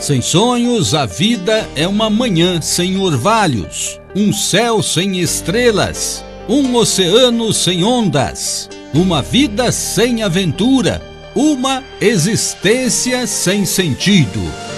Sem sonhos, a vida é uma manhã sem orvalhos, um céu sem estrelas, um oceano sem ondas, uma vida sem aventura, uma existência sem sentido.